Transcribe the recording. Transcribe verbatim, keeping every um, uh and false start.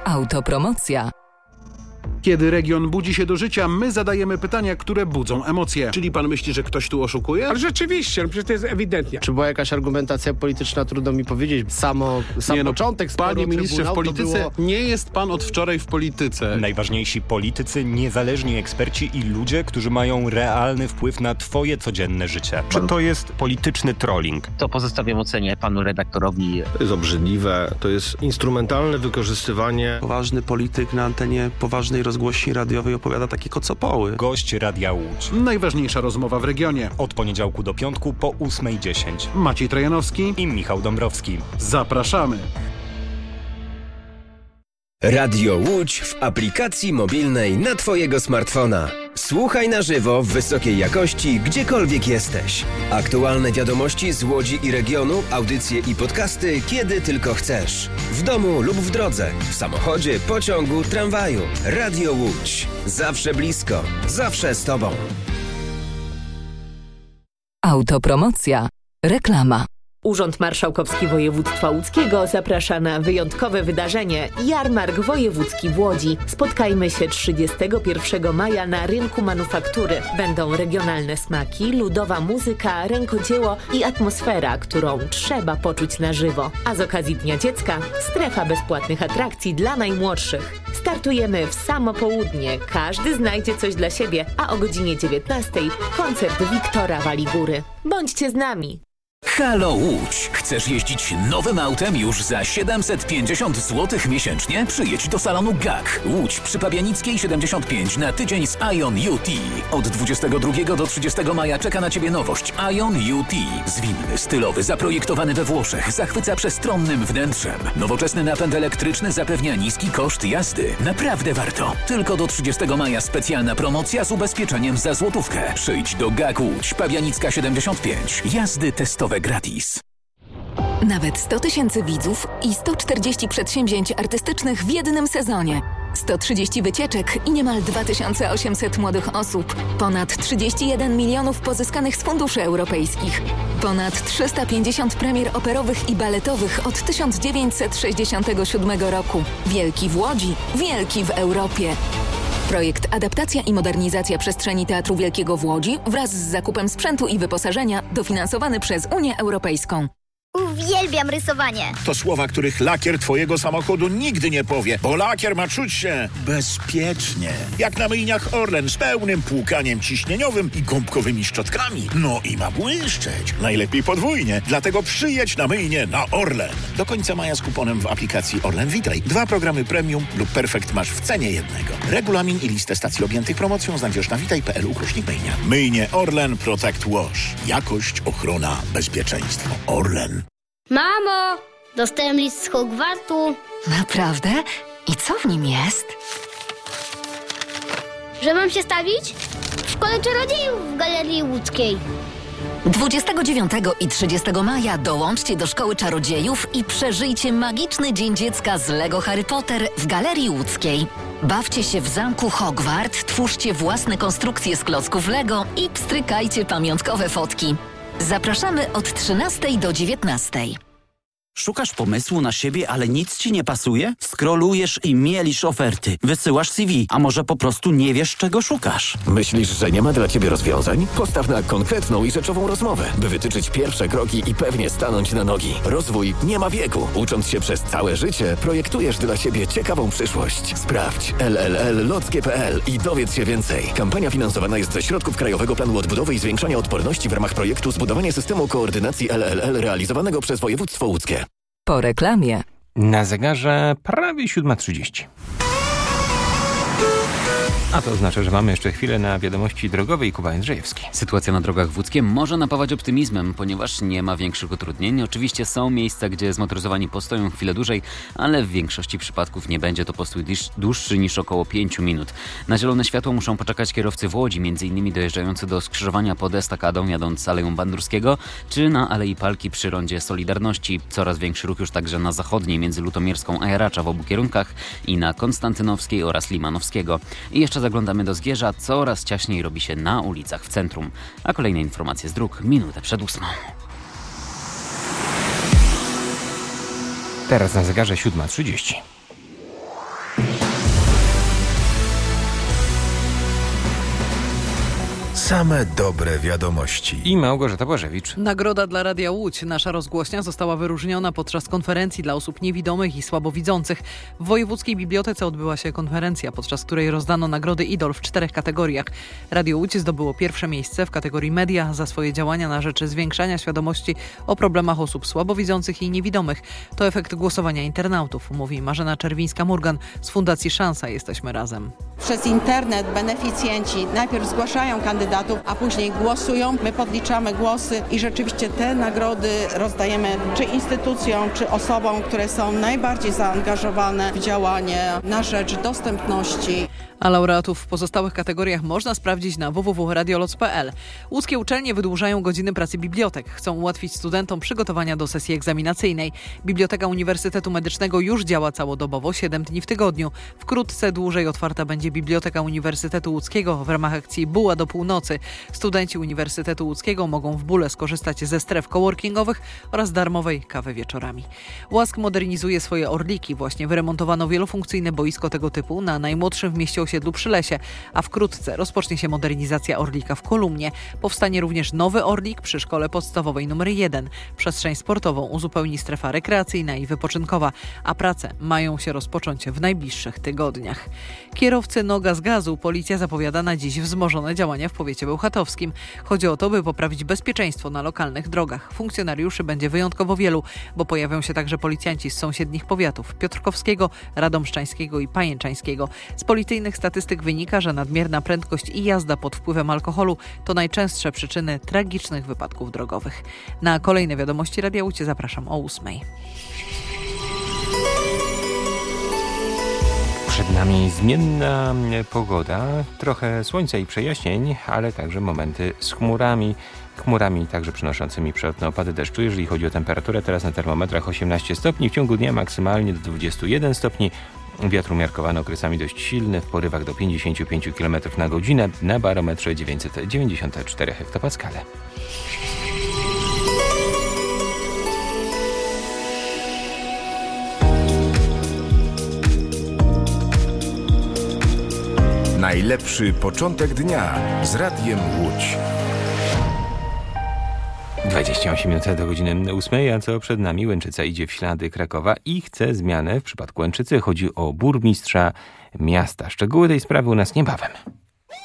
Autopromocja. Kiedy region budzi się do życia, my zadajemy pytania, które budzą emocje. Czyli pan myśli, że ktoś tu oszukuje? Ale rzeczywiście, no przecież to jest ewidentnie. Czy była jakaś argumentacja polityczna, trudno mi powiedzieć. Samo, sam nie no, początek sporu, panie ministrze, w polityce było... nie jest pan od wczoraj w polityce. Najważniejsi politycy, niezależni eksperci i ludzie, którzy mają realny wpływ na twoje codzienne życie. Czy to jest polityczny trolling? To pozostawiam ocenie panu redaktorowi. To jest obrzydliwe, to jest instrumentalne wykorzystywanie. Poważny polityk na antenie poważnej rozgłośni radiowej opowiada takie kocopoły. Gość Radia Łódź. Najważniejsza rozmowa w regionie. Od poniedziałku do piątku po ósmej dziesięć. Maciej Trojanowski i Michał Dąbrowski. Zapraszamy. Radio Łódź w aplikacji mobilnej na twojego smartfona. Słuchaj na żywo w wysokiej jakości, gdziekolwiek jesteś. Aktualne wiadomości z Łodzi i regionu, audycje i podcasty, kiedy tylko chcesz. W domu lub w drodze, w samochodzie, pociągu, tramwaju. Radio Łódź. Zawsze blisko, zawsze z tobą. Autopromocja. Reklama. Urząd Marszałkowski Województwa Łódzkiego zaprasza na wyjątkowe wydarzenie Jarmark Wojewódzki w Łodzi. Spotkajmy się trzydziestego pierwszego maja na rynku manufaktury. Będą regionalne smaki, ludowa muzyka, rękodzieło i atmosfera, którą trzeba poczuć na żywo. A z okazji Dnia Dziecka strefa bezpłatnych atrakcji dla najmłodszych. Startujemy w samo południe. Każdy znajdzie coś dla siebie, a o godzinie dziewiętnastej koncert Wiktora Waligóry. Bądźcie z nami! Halo Łódź! Chcesz jeździć nowym autem już za siedemset pięćdziesiąt złotych miesięcznie? Przyjedź do salonu G A K. Łódź przy Pabianickiej siedemdziesiąt pięć na tydzień z Ion U T. Od dwudziestego drugiego do trzydziestego maja czeka na Ciebie nowość Ion U T. Zwinny, stylowy, zaprojektowany we Włoszech, zachwyca przestronnym wnętrzem. Nowoczesny napęd elektryczny zapewnia niski koszt jazdy. Naprawdę warto. Tylko do trzydziestego maja specjalna promocja z ubezpieczeniem za złotówkę. Przyjdź do G A K Łódź, Pabianicka siedemdziesiąt pięć. Jazdy testowe gratis. Nawet sto tysięcy widzów i sto czterdzieści przedsięwzięć artystycznych w jednym sezonie. sto trzydzieści wycieczek i niemal dwa tysiące osiemset młodych osób. Ponad trzydzieści jeden milionów pozyskanych z funduszy europejskich. Ponad trzysta pięćdziesiąt premier operowych i baletowych od tysiąc dziewięćset sześćdziesiątego siódmego roku. Wielki w Łodzi, wielki w Europie. Projekt Adaptacja i modernizacja przestrzeni Teatru Wielkiego w Łodzi wraz z zakupem sprzętu i wyposażenia dofinansowany przez Unię Europejską. Uwielbiam rysowanie. To słowa, których lakier twojego samochodu nigdy nie powie, bo lakier ma czuć się bezpiecznie. Jak na myjniach Orlen z pełnym płukaniem ciśnieniowym i gąbkowymi szczotkami. No i ma błyszczeć. Najlepiej podwójnie. Dlatego przyjedź na myjnię na Orlen. Do końca maja z kuponem w aplikacji Orlen Witaj. Dwa programy premium lub perfekt masz w cenie jednego. Regulamin i listę stacji objętych promocją znajdziesz na witaj kropka p l ukośnik myjnia. Myjnie Orlen Protect Wash. Jakość, ochrona, bezpieczeństwo. Orlen. Mamo, dostałem list z Hogwartu. Naprawdę? I co w nim jest? Że mam się stawić? W Szkole Czarodziejów w Galerii Łódzkiej. dwudziestego dziewiątego i trzydziestego maja dołączcie do Szkoły Czarodziejów i przeżyjcie magiczny Dzień Dziecka z Lego Harry Potter w Galerii Łódzkiej. Bawcie się w zamku Hogwart, twórzcie własne konstrukcje z klocków Lego i pstrykajcie pamiątkowe fotki. Zapraszamy od trzynastej do dziewiętnastej. Szukasz pomysłu na siebie, ale nic ci nie pasuje? Skrolujesz i mielisz oferty. Wysyłasz C V, a może po prostu nie wiesz, czego szukasz? Myślisz, że nie ma dla ciebie rozwiązań? Postaw na konkretną i rzeczową rozmowę, by wytyczyć pierwsze kroki i pewnie stanąć na nogi. Rozwój nie ma wieku. Ucząc się przez całe życie, projektujesz dla siebie ciekawą przyszłość. Sprawdź l l l lockie kropka p l i dowiedz się więcej. Kampania finansowana jest ze środków Krajowego Planu Odbudowy i Zwiększania Odporności w ramach projektu Zbudowanie systemu koordynacji L L L realizowanego przez województwo łódzkie. Po reklamie. Na zegarze prawie siódma trzydzieści. A to oznacza, że mamy jeszcze chwilę na wiadomości drogowe i Kuba Jędrzejewski. Sytuacja na drogach w Łódzkiem może napawać optymizmem, ponieważ nie ma większych utrudnień. Oczywiście są miejsca, gdzie zmotoryzowani postoją chwilę dłużej, ale w większości przypadków nie będzie to postój dłuższy niż około pięciu minut. Na zielone światło muszą poczekać kierowcy w Łodzi, m.in. dojeżdżający do skrzyżowania pod estakadą, jadąc Aleją Bandurskiego, czy na Alei Palki przy rondzie Solidarności. Coraz większy ruch już także na zachodniej między Lutomierską a Jaracza w obu kierunkach i na Konstantynowskiej oraz Limanowskiego. I jeszcze zaglądamy do Zgierza, coraz ciaśniej robi się na ulicach w centrum. A kolejne informacje z dróg minutę przed ósmą. Teraz na zegarze siódma trzydzieści. same dobre wiadomości. I Małgorzata Błażewicz. Nagroda dla Radia Łódź. Nasza rozgłośnia została wyróżniona podczas konferencji dla osób niewidomych i słabowidzących. W Wojewódzkiej Bibliotece odbyła się konferencja, podczas której rozdano nagrody Idol w czterech kategoriach. Radio Łódź zdobyło pierwsze miejsce w kategorii media za swoje działania na rzecz zwiększania świadomości o problemach osób słabowidzących i niewidomych. To efekt głosowania internautów, mówi Marzena Czerwińska-Murgan z Fundacji Szansa Jesteśmy Razem. Przez internet beneficjenci najpierw zgłaszają kandydatów, a później głosują. My podliczamy głosy i rzeczywiście te nagrody rozdajemy czy instytucjom, czy osobom, które są najbardziej zaangażowane w działanie na rzecz dostępności. A laureatów w pozostałych kategoriach można sprawdzić na w w w kropka radioloc kropka p l. Łódzkie uczelnie wydłużają godziny pracy bibliotek. Chcą ułatwić studentom przygotowania do sesji egzaminacyjnej. Biblioteka Uniwersytetu Medycznego już działa całodobowo, siedem dni w tygodniu. Wkrótce dłużej otwarta będzie Biblioteka Uniwersytetu Łódzkiego w ramach akcji Buła do północy. Studenci Uniwersytetu Łódzkiego mogą w Bule skorzystać ze stref coworkingowych oraz darmowej kawy wieczorami. Łask modernizuje swoje Orliki. Właśnie wyremontowano wielofunkcyjne boisko tego typu na najmłodszym w mieście osiedlu przy Lesie, a wkrótce rozpocznie się modernizacja Orlika w Kolumnie. Powstanie również nowy Orlik przy szkole podstawowej numer jeden. Przestrzeń sportową uzupełni strefa rekreacyjna i wypoczynkowa, a prace mają się rozpocząć w najbliższych tygodniach. Kierowcy noga z gazu. Policja zapowiada na dziś wzmożone działania w powiecie bełchatowskim. Chodzi o to, by poprawić bezpieczeństwo na lokalnych drogach. Funkcjonariuszy będzie wyjątkowo wielu, bo pojawią się także policjanci z sąsiednich powiatów piotrkowskiego, radomszczańskiego i pajęczańskiego. Z policyjnych statystyk wynika, że nadmierna prędkość i jazda pod wpływem alkoholu to najczęstsze przyczyny tragicznych wypadków drogowych. Na kolejne wiadomości Radia Łódź zapraszam o ósmej. Przed nami zmienna pogoda, trochę słońca i przejaśnień, ale także momenty z chmurami. Chmurami także przynoszącymi przelotne opady deszczu. Jeżeli chodzi o temperaturę, teraz na termometrach osiemnaście stopni, w ciągu dnia maksymalnie do dwudziestu jeden stopni. Wiatr umiarkowany okresami dość silny, w porywach do pięćdziesięciu pięciu kilometrów na godzinę, na barometrze dziewięćset dziewięćdziesiąt cztery hektopaskale. Najlepszy początek dnia z Radiem Łódź. dwadzieścia osiem minut do godziny ósmej, a co przed nami? Łęczyca idzie w ślady Krakowa i chce zmianę. W przypadku Łęczycy chodzi o burmistrza miasta. Szczegóły tej sprawy u nas niebawem.